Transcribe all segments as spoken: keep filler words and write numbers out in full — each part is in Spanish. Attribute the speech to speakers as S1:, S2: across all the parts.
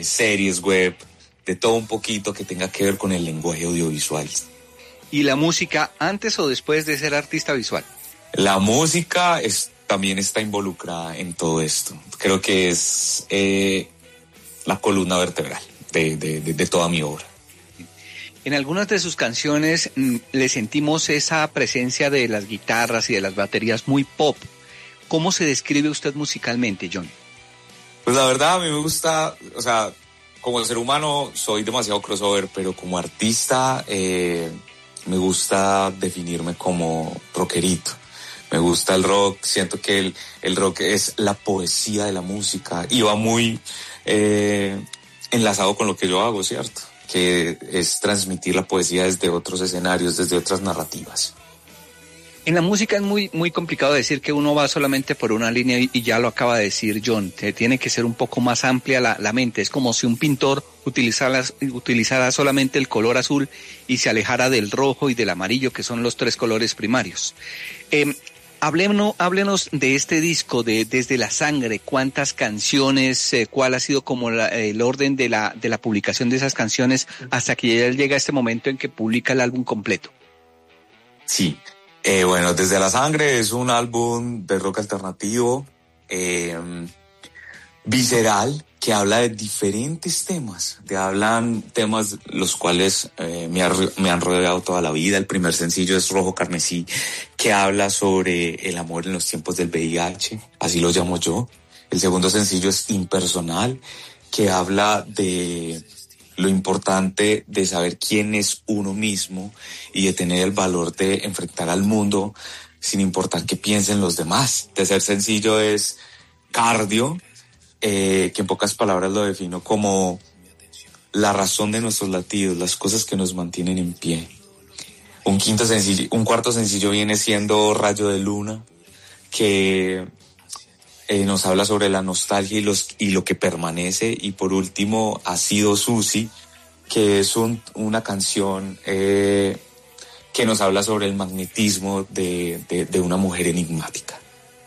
S1: series web, de todo un poquito que tenga que ver con el lenguaje audiovisual.
S2: ¿Y la música antes o después de ser artista visual?
S1: La música es, también está involucrada en todo esto. Creo que es eh, la columna vertebral de, de, de, de toda mi obra.
S2: En algunas de sus canciones mmm, le sentimos esa presencia de las guitarras y de las baterías muy pop. ¿Cómo se describe usted musicalmente, John?
S1: Pues la verdad a mí me gusta, o sea, como ser humano soy demasiado crossover, pero como artista eh, me gusta definirme como rockerito. Me gusta el rock, siento que el, el rock es la poesía de la música y va muy eh, enlazado con lo que yo hago, ¿cierto? Que es transmitir la poesía desde otros escenarios, desde otras narrativas.
S2: En la música es muy, muy complicado decir que uno va solamente por una línea y, y ya lo acaba de decir John, te tiene que ser un poco más amplia la, la mente, es como si un pintor utilizara, utilizara solamente el color azul y se alejara del rojo y del amarillo, que son los tres colores primarios. Eh, Háblenos, háblenos de este disco, de Desde la Sangre, cuántas canciones, eh, cuál ha sido como la, el orden de la, de la publicación de esas canciones hasta que ya llega este momento en que publica el álbum completo.
S1: Sí, eh, bueno, Desde la Sangre es un álbum de rock alternativo, eh, visceral, que habla de diferentes temas, que hablan temas los cuales eh, me, ha, me han rodeado toda la vida. El primer sencillo es Rojo Carmesí, que habla sobre el amor en los tiempos del V I H, así lo llamo yo. El segundo sencillo es Impersonal, que habla de lo importante de saber quién es uno mismo y de tener el valor de enfrentar al mundo sin importar qué piensen los demás. El tercer sencillo es Cardio, Eh, que en pocas palabras lo defino como la razón de nuestros latidos, las cosas que nos mantienen en pie. Un quinto sencillo, un cuarto sencillo viene siendo Rayo de Luna, que eh, nos habla sobre la nostalgia y, los, y lo que permanece. Y por último, Ha sido Susi, que es un, una canción eh, que nos habla sobre el magnetismo de, de, de una mujer enigmática.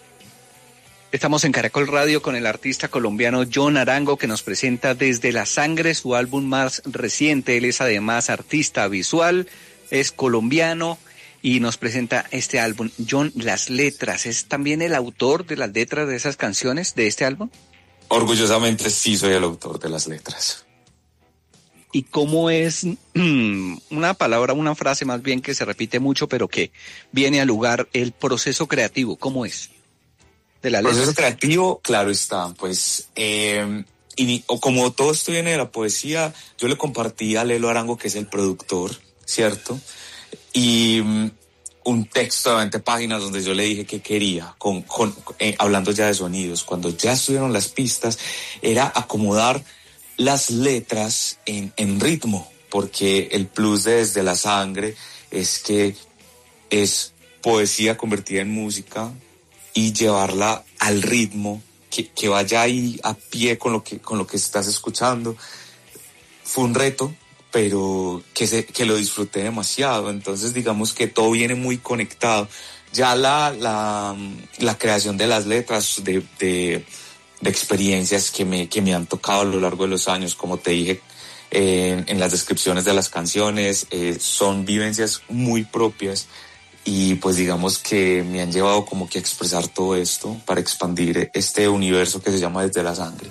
S2: Estamos en Caracol Radio con el artista colombiano John Arango, que nos presenta Desde la Sangre, su álbum más reciente. Él es además artista visual, es colombiano y nos presenta este álbum. John, las letras, ¿es también el autor de las letras de esas canciones de este álbum?
S1: Orgullosamente sí soy el autor de las letras.
S2: ¿Y cómo es una palabra, una frase más bien que se repite mucho, pero que viene al lugar, el proceso creativo? ¿Cómo es? De la
S1: letra. Proceso creativo, claro está, pues, eh, y, o como todo esto viene de la poesía, yo le compartí a Lelo Arango, que es el productor, ¿cierto? Y um, un texto de veinte páginas donde yo le dije que quería, con, con, eh, hablando ya de sonidos, cuando ya estuvieron las pistas, era acomodar las letras en, en ritmo, porque el plus de Desde la Sangre es que es poesía convertida en música, y llevarla al ritmo, que, que vaya ahí a pie con lo que, con lo que estás escuchando. Fue un reto, pero que, se, que lo disfruté demasiado. Entonces digamos que todo viene muy conectado. Ya la, la, la creación de las letras, de, de, de experiencias que me, que me han tocado a lo largo de los años, como te dije eh, en las descripciones de las canciones, eh, son vivencias muy propias. Y pues digamos que me han llevado como que a expresar todo esto para expandir este universo que se llama Desde la Sangre.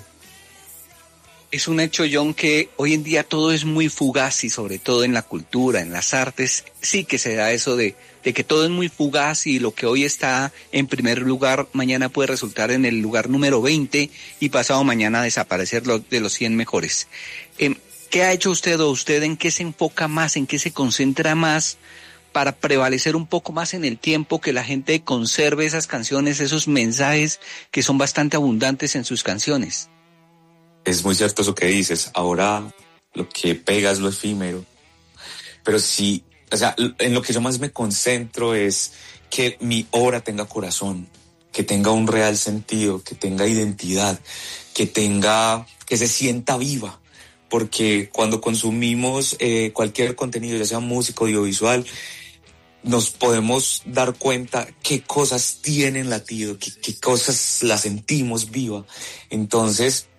S2: Es un hecho, John, que hoy en día todo es muy fugaz y sobre todo en la cultura, en las artes, sí que se da eso de, de que todo es muy fugaz y lo que hoy está en primer lugar, mañana puede resultar en el lugar número veinte y pasado mañana desaparecer de los cien mejores. Eh, ¿Qué ha hecho usted o usted en qué se enfoca más, en qué se concentra más para prevalecer un poco más en el tiempo, que la gente conserve esas canciones, esos mensajes que son bastante abundantes en sus canciones?
S1: Es muy cierto eso que dices. Ahora lo que pega es lo efímero. Pero sí, o sea, en lo que yo más me concentro es que mi obra tenga corazón, que tenga un real sentido, que tenga identidad, que tenga, que se sienta viva. Porque cuando consumimos eh, cualquier contenido, ya sea música, audiovisual, nos podemos dar cuenta qué cosas tienen latido, qué, qué cosas las sentimos viva. Entonces,